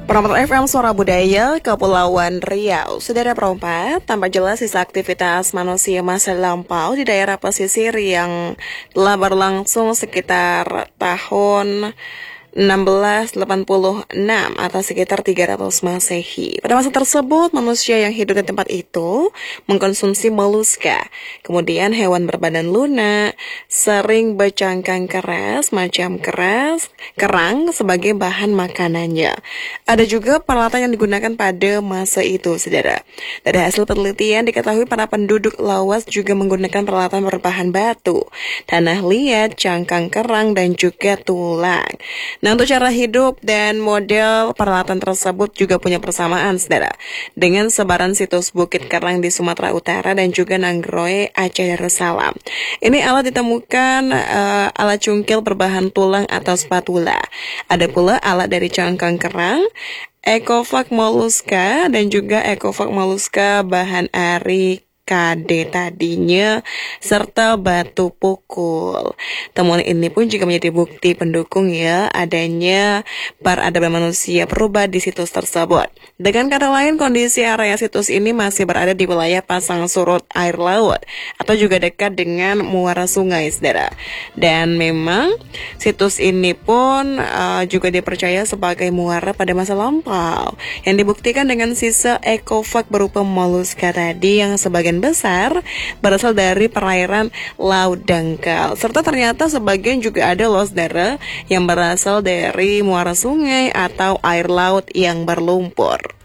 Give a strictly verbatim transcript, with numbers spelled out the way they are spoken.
Promotor F M Suara Budaya Kepulauan Riau. Saudara perempat, tampak jelas sisa aktivitas manusia masa lampau di daerah pesisir yang telah berlangsung sekitar tahun enam belas delapan puluh enam atau sekitar tiga ratus Masehi. Pada masa tersebut, manusia yang hidup di tempat itu mengkonsumsi moluska. Kemudian hewan berbadan lunak, sering bercangkang keras, macam keras, kerang sebagai bahan makanannya. Ada juga peralatan yang digunakan pada masa itu, saudara. Dari hasil penelitian diketahui para penduduk lawas juga menggunakan peralatan berbahan batu, tanah liat, cangkang kerang, dan juga tulang. Nah, untuk cara hidup dan model peralatan tersebut juga punya persamaan, saudara, dengan sebaran situs Bukit Kerang di Sumatera Utara dan juga Nanggroe, Aceh Darussalam. Ini alat ditemukan uh, alat cungkil berbahan tulang atau spatula. Ada pula alat dari cangkang kerang, Ecovak molluska, dan juga Ecovak molluska bahan ari Kade tadinya, serta batu pukul. Temuan ini pun juga menjadi bukti pendukung ya adanya peradaban manusia purba di situs tersebut. Dengan kata lain, kondisi area situs ini masih berada di wilayah pasang surut air laut atau juga dekat dengan muara sungai, saudara. Dan memang situs ini pun uh, juga dipercaya sebagai muara pada masa lampau, yang dibuktikan dengan sisa Ecovak berupa moluska tadi yang sebagian besar berasal dari perairan laut dangkal, serta ternyata sebagian juga ada loh, saudara, yang berasal dari muara sungai atau air laut yang berlumpur.